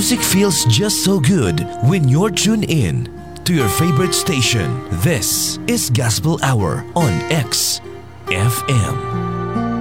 Music feels just so good when you're tuned in to your favorite station. This is Gospel Hour on XFM.